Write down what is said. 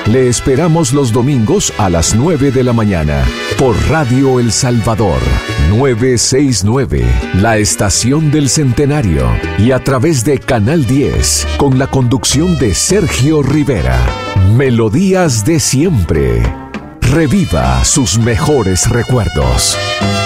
Le esperamos los domingos a las 9 de la mañana por Radio El Salvador 969, la estación del Centenario, y a través de Canal 10 con la conducción de Sergio Rivera. Melodías de siempre. Reviva sus mejores recuerdos.